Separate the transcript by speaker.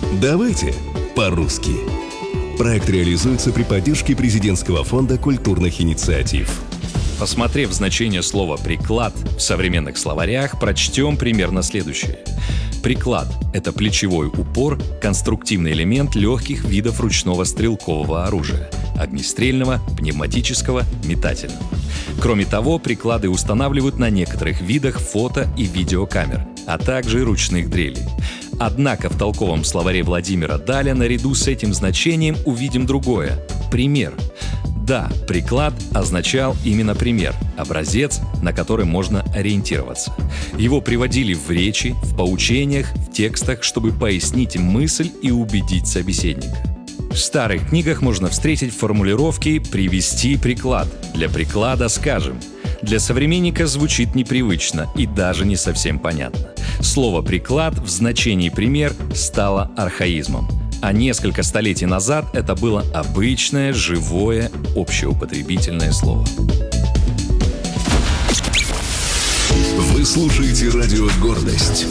Speaker 1: Давайте по-русски. Проект реализуется при поддержке Президентского фонда культурных инициатив.
Speaker 2: Посмотрев значение слова «приклад» в современных словарях, прочтем примерно следующее. Приклад – это плечевой упор, конструктивный элемент легких видов ручного стрелкового оружия – огнестрельного, пневматического, метательного. Кроме того, приклады устанавливают на некоторых видах фото- и видеокамер, а также ручных дрелей. Однако в толковом словаре Владимира Даля наряду с этим значением увидим другое – пример. Да, приклад означал именно пример, образец, на который можно ориентироваться. Его приводили в речи, в поучениях, в текстах, чтобы пояснить мысль и убедить собеседника. В старых книгах можно встретить формулировки «привести приклад». Для приклада скажем. Для современника звучит непривычно и даже не совсем понятно. Слово «приклад» в значении «пример» стало архаизмом. А несколько столетий назад это было обычное, живое, общеупотребительное слово.
Speaker 1: Вы слушаете радио «Гордость».